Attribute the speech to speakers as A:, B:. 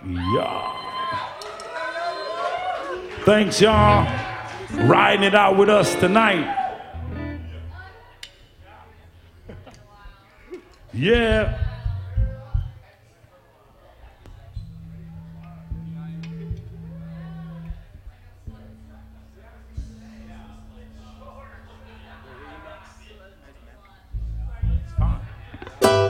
A: Yeah. Thanks, y'all. Riding it out with us tonight. Yeah.